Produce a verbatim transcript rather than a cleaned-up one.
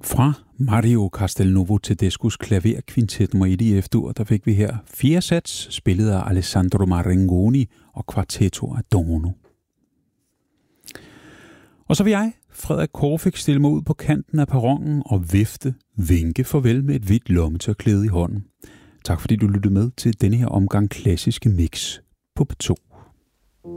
Fra Mario Castelnuovo Tedescos klaverkvintet nummer et i F-dur, der fik vi her fire sats, spillet af Alessandro Marangoni og Quartetto Adorno. Og så vil jeg, Frederik Korfik, stille mig ud på kanten af perronen og vifte, vinke farvel med et hvidt lommetørklæde i hånden. Tak fordi du lyttede med til denne her omgang klassiske mix på P to.